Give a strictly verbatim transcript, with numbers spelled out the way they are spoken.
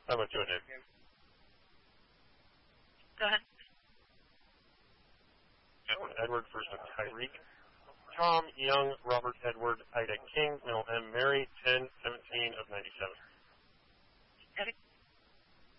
I went to a name. Go ahead. Edward, first name Tyreek. Tom, Young, Robert, Edward, Ida, King, middle M, Mary,